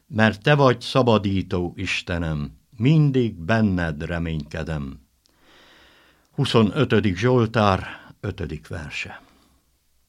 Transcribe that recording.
mert te vagy szabadító Istenem, mindig benned reménykedem. 25. Zsoltár, 5. verse.